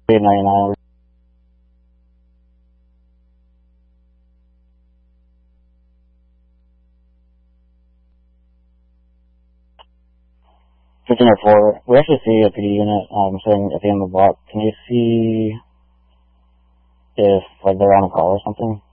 $8.99. 1504. We actually see a PD unit sitting at the end of the block. Can you see if they're on a call or something?